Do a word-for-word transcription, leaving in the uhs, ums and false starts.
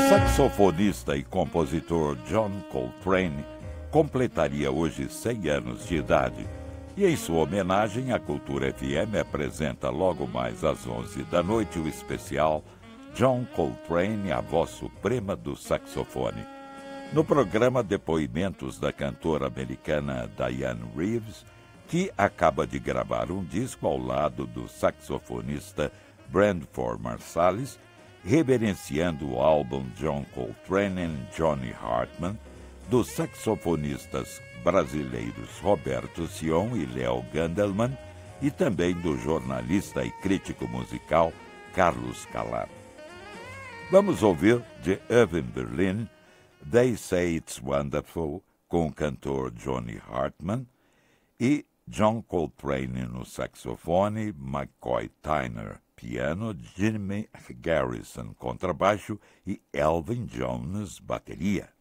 saxofonista e compositor John Coltrane completaria hoje cem anos de idade e, em sua homenagem, a Cultura F M apresenta logo mais às onze da noite o especial John Coltrane, a voz suprema do saxofone. No programa, depoimentos da cantora americana Diane Reeves, que acaba de gravar um disco ao lado do saxofonista Branford Marsalis, reverenciando o álbum John Coltrane and Johnny Hartman, dos saxofonistas brasileiros Roberto Sion e Léo Gandelman, e também do jornalista e crítico musical Carlos Calado. Vamos ouvir de Irving Berlin, They Say It's Wonderful, com o cantor Johnny Hartman, e John Coltrane no saxofone, McCoy Tyner piano, Jimmy Garrison contrabaixo e Elvin Jones bateria.